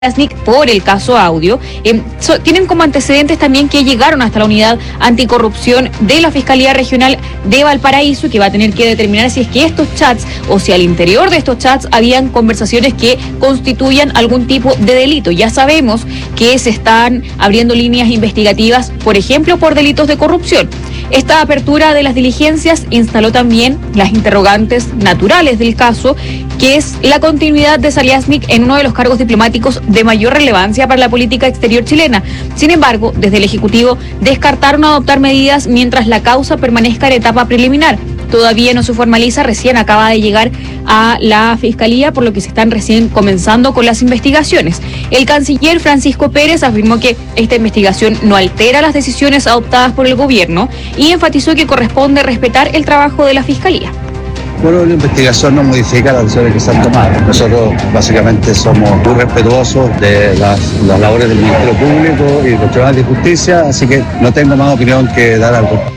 Saliasnik por el caso Audio, tienen como antecedentes también que llegaron hasta la unidad anticorrupción de la Fiscalía Regional de Valparaíso, que va a tener que determinar si es que estos chats o si al interior de estos chats habían conversaciones que constituyan algún tipo de delito. Ya sabemos que se están abriendo líneas investigativas, por ejemplo, por delitos de corrupción. Esta apertura de las diligencias instaló también las interrogantes naturales del caso, que es la continuidad de Saliasnik en uno de los cargos diplomáticos de mayor relevancia para la política exterior chilena. Sin embargo, desde el Ejecutivo descartaron adoptar medidas mientras la causa permanezca en etapa preliminar. Todavía no se formaliza, recién acaba de llegar a la Fiscalía, por lo que se están recién comenzando con las investigaciones. El canciller Francisco Pérez afirmó que esta investigación no altera las decisiones adoptadas por el gobierno y enfatizó que corresponde respetar el trabajo de la Fiscalía. Bueno, la investigación no modifica las decisiones que se han tomado. Nosotros básicamente somos muy respetuosos de las labores del Ministerio Público y los tribunales de justicia, así que no tengo más opinión que dar al respecto.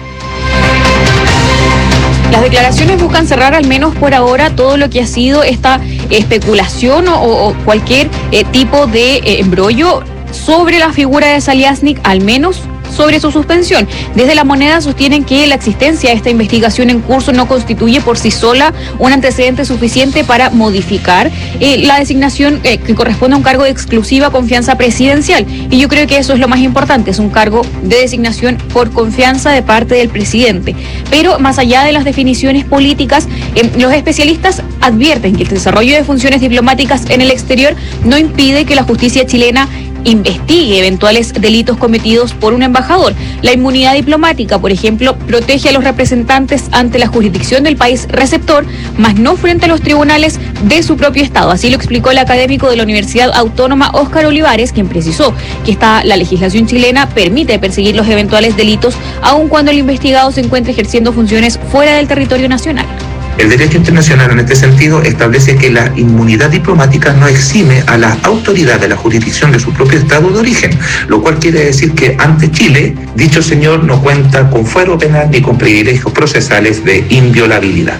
Las declaraciones buscan cerrar, al menos por ahora, todo lo que ha sido esta especulación o cualquier tipo de embrollo sobre la figura de Saliasnik, al menos sobre su suspensión. Desde La Moneda sostienen que la existencia de esta investigación en curso no constituye por sí sola un antecedente suficiente para modificar la designación que corresponde a un cargo de exclusiva confianza presidencial. Y yo creo que eso es lo más importante, es un cargo de designación por confianza de parte del presidente. Pero más allá de las definiciones políticas, los especialistas advierten que el desarrollo de funciones diplomáticas en el exterior no impide que la justicia chilena investigue eventuales delitos cometidos por un embajador. La inmunidad diplomática, por ejemplo, protege a los representantes ante la jurisdicción del país receptor, mas no frente a los tribunales de su propio estado. Así lo explicó el académico de la Universidad Autónoma Óscar Olivares, quien precisó que la legislación chilena permite perseguir los eventuales delitos aun cuando el investigado se encuentre ejerciendo funciones fuera del territorio nacional. El derecho internacional en este sentido establece que la inmunidad diplomática no exime a la autoridad de la jurisdicción de su propio estado de origen, lo cual quiere decir que ante Chile, dicho señor no cuenta con fuero penal ni con privilegios procesales de inviolabilidad.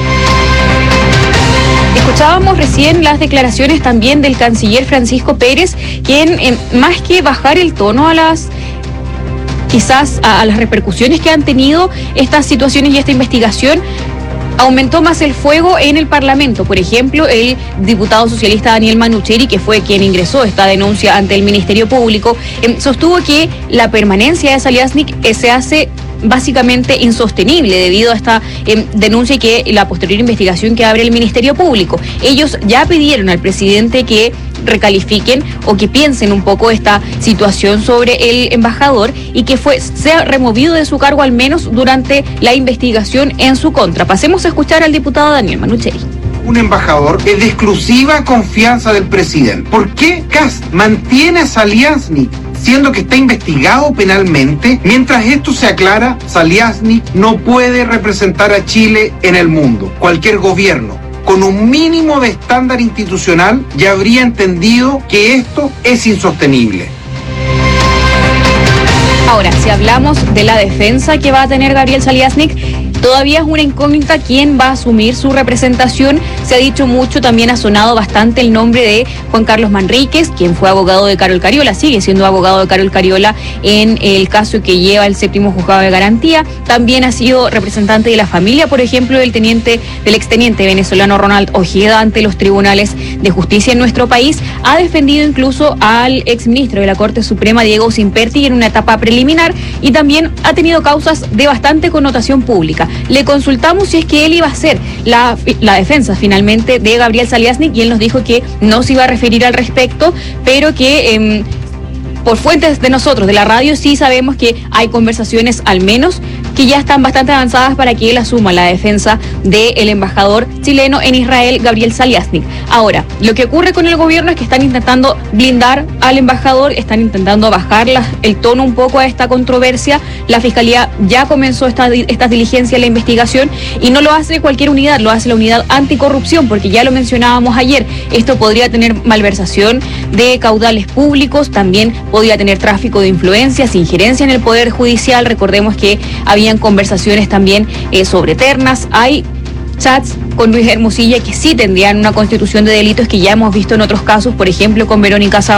Escuchábamos recién las declaraciones también del canciller Francisco Pérez, quien más que bajar el tono a las repercusiones que han tenido estas situaciones y esta investigación, aumentó más el fuego en el Parlamento. Por ejemplo, el diputado socialista Daniel Manucheri, que fue quien ingresó esta denuncia ante el Ministerio Público, sostuvo que la permanencia de Saliasnik se hace básicamente insostenible debido a esta denuncia y que la posterior investigación que abre el Ministerio Público. Ellos ya pidieron al presidente que recalifiquen o que piensen un poco esta situación sobre el embajador y que sea removido de su cargo al menos durante la investigación en su contra. Pasemos a escuchar al diputado Daniel Manucheri. Un embajador es de exclusiva confianza del presidente. ¿Por qué Kast mantiene a Saliasnik siendo que está investigado penalmente? Mientras esto se aclara, Saliasnik no puede representar a Chile en el mundo. Cualquier gobierno con un mínimo de estándar institucional ya habría entendido que esto es insostenible. Ahora, si hablamos de la defensa que va a tener Gabriel Saliasnik, todavía es una incógnita quién va a asumir su representación. Se ha dicho mucho, también ha sonado bastante el nombre de Juan Carlos Manríquez, quien fue abogado de Carol Cariola, sigue siendo abogado de Carol Cariola en el caso que lleva el 7º Juzgado de Garantía. También ha sido representante de la familia, por ejemplo, del exteniente venezolano Ronald Ojeda ante los tribunales de justicia en nuestro país. Ha defendido incluso al exministro de la Corte Suprema, Diego Simperti, en una etapa preliminar, y también ha tenido causas de bastante connotación pública. Le consultamos si es que él iba a hacer la defensa finalmente de Gabriel Saliasnik y él nos dijo que no se iba a referir al respecto, pero que por fuentes de nosotros, de la radio, sí sabemos que hay conversaciones al menos que ya están bastante avanzadas para que él asuma la defensa del embajador chileno en Israel, Gabriel Saliasnik. Ahora, lo que ocurre con el gobierno es que están intentando blindar al embajador, están intentando bajar el tono un poco a esta controversia. La Fiscalía ya comenzó estas diligencias en la investigación y no lo hace cualquier unidad, lo hace la unidad anticorrupción, porque ya lo mencionábamos ayer, esto podría tener malversación de caudales públicos, también podría tener tráfico de influencias, injerencia en el Poder Judicial. Recordemos que habían conversaciones también sobre ternas. Hay chats con Luis Hermosilla que sí tendrían una constitución de delitos que ya hemos visto en otros casos, por ejemplo con Verónica Zavala